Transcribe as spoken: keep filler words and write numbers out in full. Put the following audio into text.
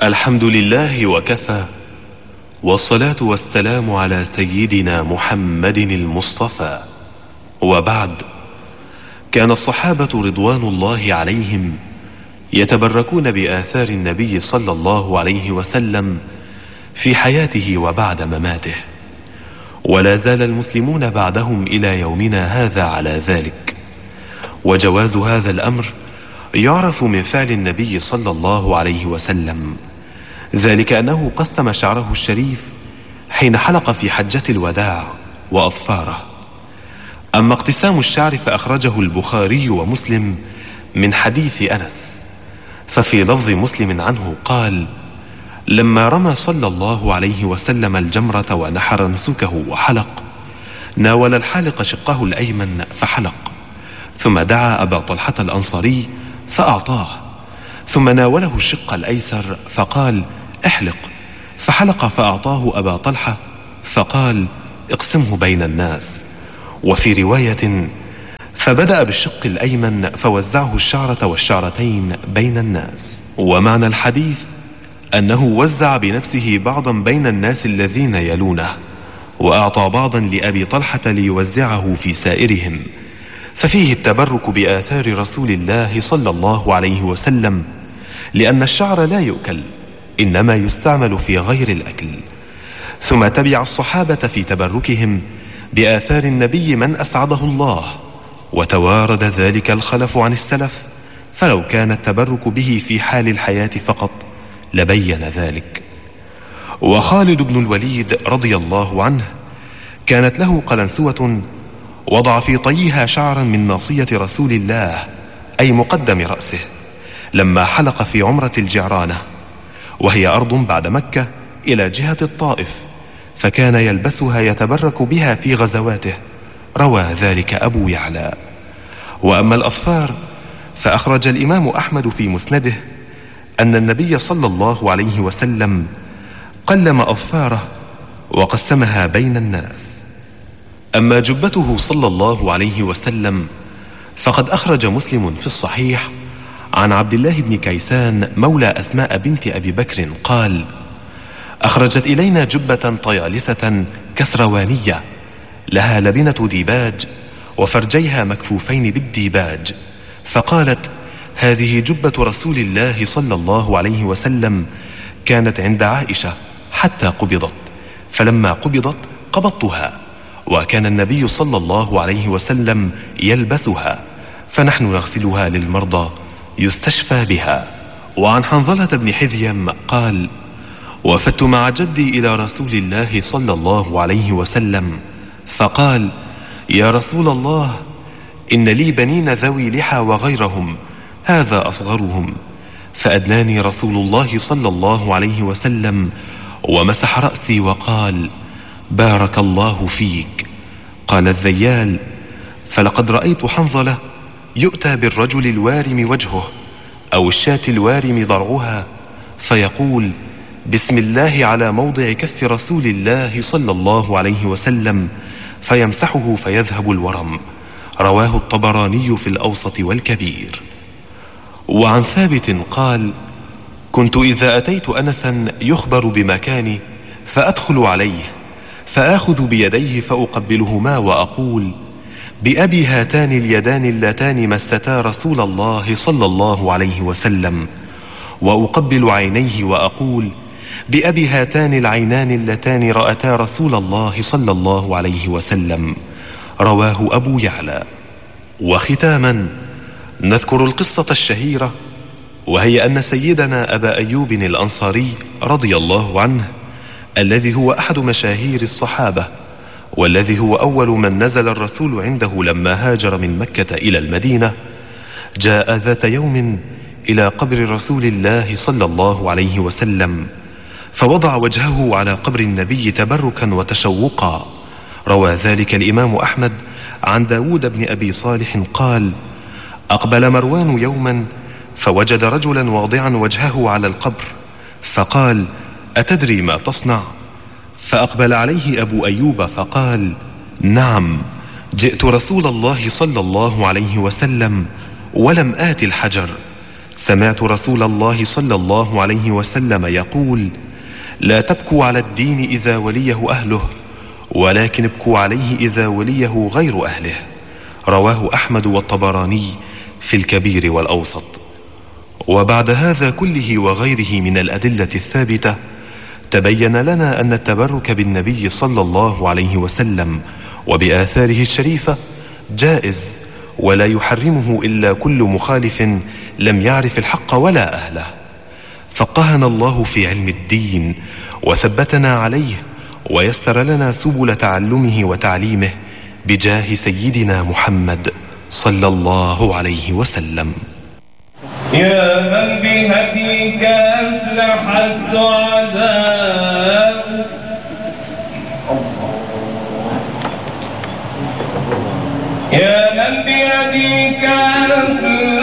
الحمد لله وكفى، والصلاة والسلام على سيدنا محمد المصطفى، وبعد. كان الصحابة رضوان الله عليهم يتبركون بآثار النبي صلى الله عليه وسلم في حياته وبعد مماته، ولا زال المسلمون بعدهم إلى يومنا هذا على ذلك. وجواز هذا الأمر يعرف من فعل النبي صلى الله عليه وسلم، ذلك أنه قسم شعره الشريف حين حلق في حجة الوداع وأظفاره. أما اقتسام الشعر فأخرجه البخاري ومسلم من حديث أنس، ففي لفظ مسلم عنه قال: لما رمى صلى الله عليه وسلم الجمرة ونحر نسكه وحلق، ناول الحالق شقه الأيمن فحلق، ثم دعا أبا طلحة الأنصاري فأعطاه، ثم ناوله الشق الأيسر فقال: احلق، فحلق فأعطاه أبا طلحة فقال: اقسمه بين الناس. وفي رواية: فبدأ بالشق الأيمن فوزعه الشعرة والشعرتين بين الناس. ومعنى الحديث أنه وزع بنفسه بعضا بين الناس الذين يلونه، وأعطى بعضا لأبي طلحة ليوزعه في سائرهم، ففيه التبرك بآثار رسول الله صلى الله عليه وسلم، لأن الشعر لا يؤكل، إنما يستعمل في غير الأكل. ثم تبع الصحابة في تبركهم بآثار النبي من أسعده الله، وتوارد ذلك الخلف عن السلف، فلو كان التبرك به في حال الحياة فقط لبين ذلك. وخالد بن الوليد رضي الله عنه كانت له قلنسوة وضع في طيها شعرا من ناصية رسول الله، أي مقدم رأسه، لما حلق في عمرة الجعرانة، وهي أرض بعد مكة إلى جهة الطائف، فكان يلبسها يتبرك بها في غزواته، روى ذلك أبو يعلى. وأما الأظفار فأخرج الإمام أحمد في مسنده أن النبي صلى الله عليه وسلم قلم أظفاره وقسمها بين الناس. أما جبته صلى الله عليه وسلم فقد أخرج مسلم في الصحيح عن عبد الله بن كيسان مولى أسماء بنت أبي بكر قال: أخرجت إلينا جبة طيالسة كسروانية لها لبنة ديباج وفرجيها مكفوفين بالديباج، فقالت: هذه جبة رسول الله صلى الله عليه وسلم، كانت عند عائشة حتى قبضت، فلما قبضت قبضتها، وكان النبي صلى الله عليه وسلم يلبسها، فنحن نغسلها للمرضى يستشفى بها. وعن حنظلة بن حذيم قال: وفدت مع جدي إلى رسول الله صلى الله عليه وسلم، فقال: يا رسول الله، إن لي بنين ذوي لحى وغيرهم، هذا أصغرهم. فأدناني رسول الله صلى الله عليه وسلم ومسح رأسي وقال: بارك الله فيك. قال الذيال: فلقد رأيت حنظلة يؤتى بالرجل الوارم وجهه أو الشاة الوارم ضرعها، فيقول: بسم الله على موضع كف رسول الله صلى الله عليه وسلم، فيمسحه فيذهب الورم. رواه الطبراني في الأوسط والكبير. وعن ثابت قال: كنت إذا أتيت أنسا يخبر بمكاني فأدخل عليه فآخذ بيديه فأقبلهما وأقول: بأبي هاتان اليدان اللتان مستا رسول الله صلى الله عليه وسلم، وأقبل عينيه وأقول: بأبي هاتان العينان اللتان رأتا رسول الله صلى الله عليه وسلم. رواه أبو يعلى. وختاما نذكر القصة الشهيرة، وهي أن سيدنا أبا أيوب الأنصاري رضي الله عنه، الذي هو أحد مشاهير الصحابة، والذي هو أول من نزل الرسول عنده لما هاجر من مكة إلى المدينة، جاء ذات يوم إلى قبر رسول الله صلى الله عليه وسلم، فوضع وجهه على قبر النبي تبركا وتشوقا. روى ذلك الإمام أحمد عن داود بن أبي صالح قال: أقبل مروان يوما فوجد رجلا واضعا وجهه على القبر، فقال: أتدري ما تصنع؟ فأقبل عليه أبو أيوب فقال: نعم، جئت رسول الله صلى الله عليه وسلم ولم آت الحجر، سمعت رسول الله صلى الله عليه وسلم يقول: لا تبكوا على الدين إذا وليه أهله، ولكن ابكوا عليه إذا وليه غير أهله. رواه أحمد والطبراني في الكبير والأوسط. وبعد هذا كله وغيره من الأدلة الثابتة، تبين لنا أن التبرك بالنبي صلى الله عليه وسلم وبآثاره الشريفة جائز، ولا يحرمه إلا كل مخالف لم يعرف الحق ولا أهله. فقهنا الله في علم الدين وثبتنا عليه، ويسر لنا سبل تعلمه وتعليمه بجاه سيدنا محمد صلى الله عليه وسلم. يا من بهديك أفلح السعداء، يا من بهديك أفلح